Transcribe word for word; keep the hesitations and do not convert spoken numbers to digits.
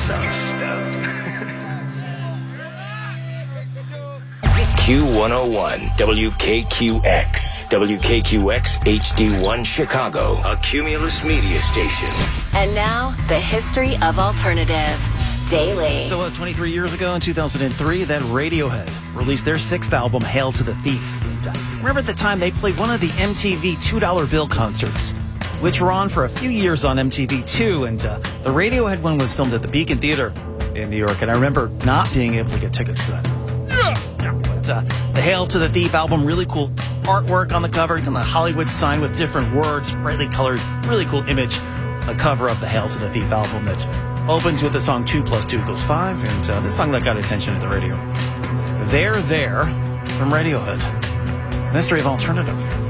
sounds stoked. Q one oh one, W K Q X, W K Q X H D one Chicago, a Cumulus media station. And now, the history of alternative. Daily. So it was twenty-three years ago in two thousand three that Radiohead released their sixth album, Hail to the Thief. And, uh, remember at the time they played one of the M T V two dollar bill concerts, which were on for a few years on M T V two, and uh, the Radiohead one was filmed at the Beacon Theater in New York, and I remember not being able to get tickets to that. Yeah. But uh, the Hail to the Thief album, really cool artwork on the cover, and the Hollywood sign with different words, brightly colored, really cool image, a cover of the Hail to the Thief album that opens with the song two plus two equals five, and uh, this song that got attention at the radio. They're There from Radiohead. Mystery of Alternative.